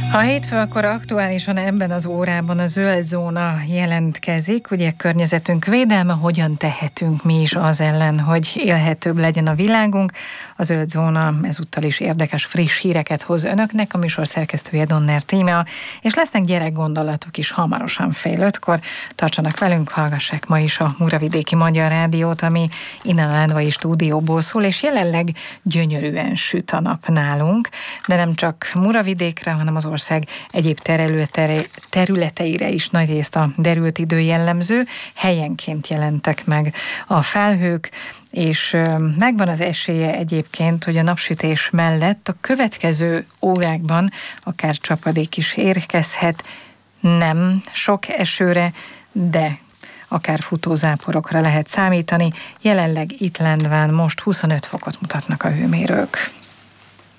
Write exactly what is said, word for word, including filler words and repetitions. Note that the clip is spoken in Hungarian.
A hétfő akkor aktuálisan ebben az órában a zöld zóna jelentkezik. Ugye környezetünk védelme, hogyan tehetünk mi is az ellen, hogy élhetőbb legyen a világunk. A zöld zóna ezúttal is érdekes, friss híreket hoz önöknek, a műsor szerkesztője Donner Tímea, és lesznek gyerekgondolatok is hamarosan fél ötkor. Tartsanak velünk, hallgassák ma is a Muravidéki Magyar Rádiót, ami innen a Lendvai stúdióból szól, és jelenleg gyönyörűen süt a nap nálunk, de nem csak Muravidékre, hanem az ország egyéb területeire is nagyrészt a derült idő jellemző, helyenként jelentek meg a felhők, és megvan az esélye egyébként, hogy a napsütés mellett a következő órákban akár csapadék is érkezhet, nem sok esőre, de akár futózáporokra lehet számítani. Jelenleg itt Lendván most huszonöt fokot mutatnak a hőmérők.